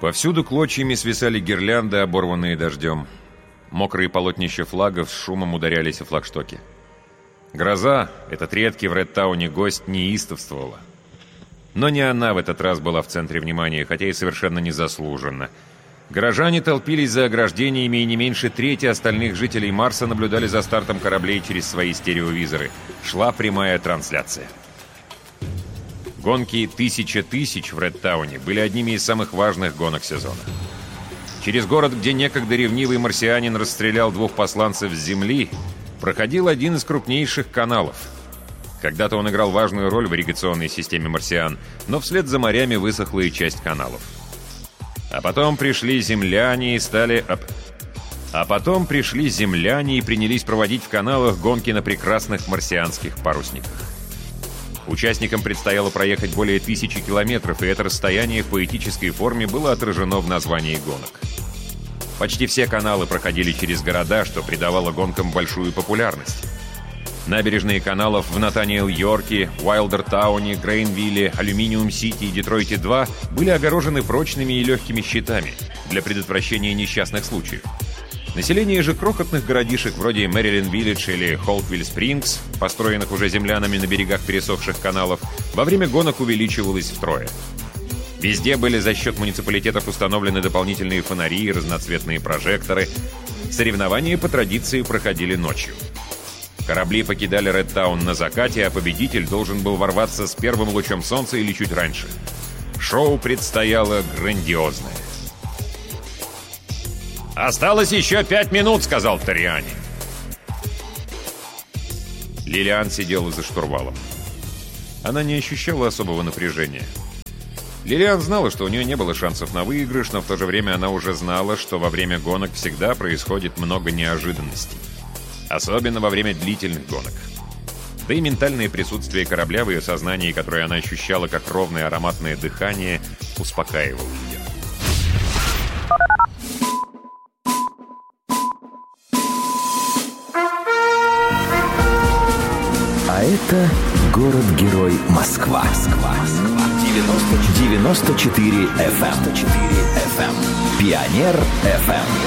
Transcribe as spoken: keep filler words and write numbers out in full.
Повсюду клочьями свисали гирлянды, оборванные дождем. Мокрые полотнища флагов с шумом ударялись о флагштоки. Гроза, этот редкий в Редтауне гость, неистовствовала. Но не она в этот раз была в центре внимания, хотя и совершенно незаслуженно. Горожане толпились за ограждениями, и не меньше трети остальных жителей Марса наблюдали за стартом кораблей через свои стереовизоры. Шла прямая трансляция. Гонки «Тысяча тысяч» в Редтауне были одними из самых важных гонок сезона. Через город, где некогда ревнивый марсианин расстрелял двух посланцев с Земли, проходил один из крупнейших каналов. Когда-то он играл важную роль в ирригационной системе марсиан, но вслед за морями высохла и часть каналов. А потом пришли земляне и стали... А потом пришли земляне и принялись проводить в каналах гонки на прекрасных марсианских парусниках. Участникам предстояло проехать более тысячи километров, и это расстояние в поэтической форме было отражено в названии гонок. Почти все каналы проходили через города, что придавало гонкам большую популярность. Набережные каналов в Натаниэл-Йорке, Уайлдертауне, Грейнвилле, Алюминиум-Сити и Детройте-два были огорожены прочными и легкими щитами для предотвращения несчастных случаев. Население же крохотных городишек вроде Мэрилин-Виллидж или Холтвилл-Спрингс, построенных уже землянами на берегах пересохших каналов, во время гонок увеличивалось втрое. Везде были за счет муниципалитетов установлены дополнительные фонари и разноцветные прожекторы. Соревнования по традиции проходили ночью. Корабли покидали Редтаун на закате, а победитель должен был ворваться с первым лучом солнца или чуть раньше. Шоу предстояло грандиозное. «Осталось еще пять минут», — сказал Ториани. Лилиан сидела за штурвалом. Она не ощущала особого напряжения. Лилиан знала, что у нее не было шансов на выигрыш, но в то же время она уже знала, что во время гонок всегда происходит много неожиданностей. Особенно во время длительных гонок. Да и ментальное присутствие корабля в ее сознании, которое она ощущала как ровное ароматное дыхание, успокаивало ее. А это город-герой Москва. девяносто четыре эф эм. Пионер эф эм.